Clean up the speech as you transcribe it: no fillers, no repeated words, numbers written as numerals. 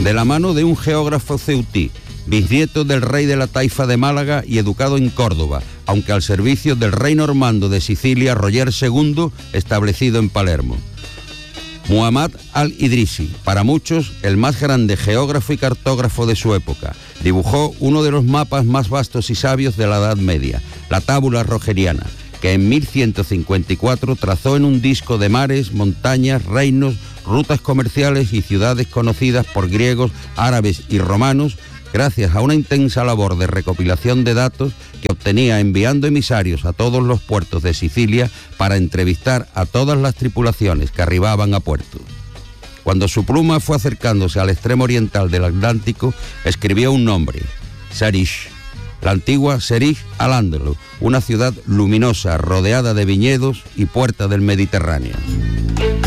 de la mano de un geógrafo ceutí, bisnieto del rey de la taifa de Málaga y educado en Córdoba, aunque al servicio del rey normando de Sicilia, Roger II, establecido en Palermo. Muhammad al-Idrisi, para muchos el más grande geógrafo y cartógrafo de su época, dibujó uno de los mapas más vastos y sabios de la Edad Media, la Tábula Rogeriana, que en 1154 trazó en un disco de mares, montañas, reinos, rutas comerciales y ciudades conocidas por griegos, árabes y romanos, gracias a una intensa labor de recopilación de datos que obtenía enviando emisarios a todos los puertos de Sicilia para entrevistar a todas las tripulaciones que arribaban a puerto. Cuando su pluma fue acercándose al extremo oriental del Atlántico, escribió un nombre, Sarish, la antigua Serij al-Ándalus, una ciudad luminosa rodeada de viñedos y puerta del Mediterráneo.